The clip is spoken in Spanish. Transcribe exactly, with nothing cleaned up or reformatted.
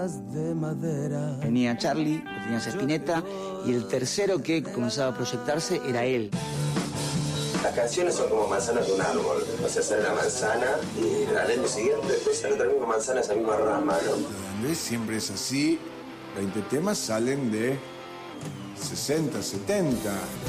de madera. Venía Charlie, tenías Spinetta, y el tercero que comenzaba a proyectarse era él. Las canciones son como manzanas de un árbol. O sea, sale la manzana y al año siguiente después sale otra misma manzana, esa misma rama, ¿no? Siempre es así. veinte temas salen de sesenta, setenta.